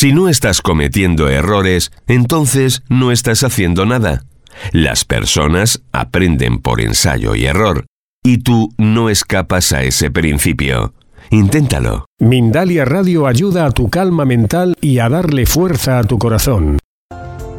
Si no estás cometiendo errores, entonces no estás haciendo nada. Las personas aprenden por ensayo y error, y tú no escapas a ese principio. Inténtalo. Mindalia Radio ayuda a tu calma mental y a darle fuerza a tu corazón.